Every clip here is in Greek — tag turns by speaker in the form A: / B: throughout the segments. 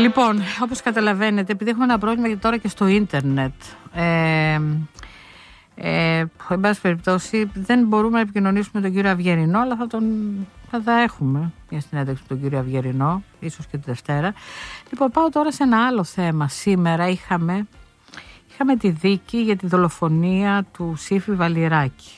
A: Λοιπόν, όπως καταλαβαίνετε, επειδή έχουμε ένα πρόβλημα τώρα και στο ίντερνετ, εν πάση περιπτώσει δεν μπορούμε να επικοινωνήσουμε τον κύριο Αυγερινό, αλλά θα έχουμε μια συνέντευξη με τον κύριο Αυγερινό, ίσως και τη Δευτέρα. Λοιπόν, πάω τώρα σε ένα άλλο θέμα. Σήμερα είχαμε τη δίκη για τη δολοφονία του Σύφη Βαλιράκη.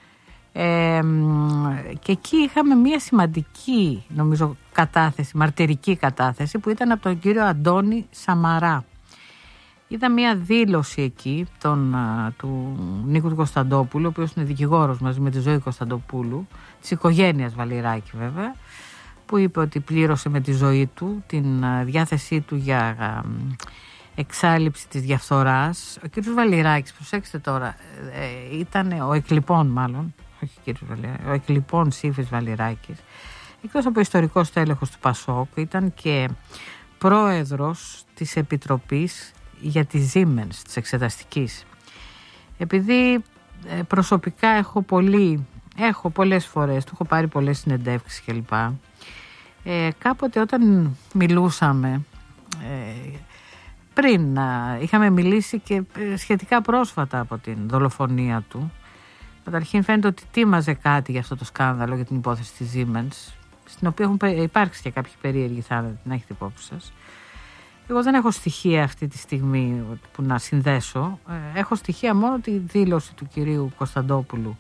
A: Και εκεί είχαμε μια σημαντική, νομίζω, μαρτυρική κατάθεση που ήταν από τον κύριο Αντώνη Σαμαρά. Είδα μια δήλωση εκεί του Νίκου του Κωνσταντόπουλου, ο οποίος είναι δικηγόρος μαζί με τη Ζωή Κωνσταντοπούλου, της οικογένειας Βαλιράκη βέβαια, που είπε ότι πλήρωσε με τη ζωή του την διάθεσή του για εξάλειψη της διαφθοράς. Ο κύριος Βαλιράκης, προσέξτε τώρα, ήταν ο εκλειπών μάλλον, όχι κύριος Βαλιράκης, ο εκλειπών Σύφης Βαλιράκης, εκτός από ιστορικός τέλεχος του ΠΑΣΟΚ, ήταν και πρόεδρος της Επιτροπής για τη Siemens, της εξεταστικής. Επειδή προσωπικά έχω πολλές φορές, του έχω πάρει πολλές συνεντεύξεις κλπ. Κάποτε όταν μιλούσαμε, πριν είχαμε μιλήσει και σχετικά πρόσφατα από την δολοφονία του. Καταρχήν φαίνεται ότι τίμαζε κάτι για αυτό το σκάνδαλο, για την υπόθεση της Siemens, στην οποία έχουν υπάρξει και κάποιοι περίεργοι θάνατοι, να έχετε υπόψη σας. Εγώ δεν έχω στοιχεία αυτή τη στιγμή που να συνδέσω. Έχω στοιχεία μόνο τη δήλωση του κυρίου Κωνσταντόπουλου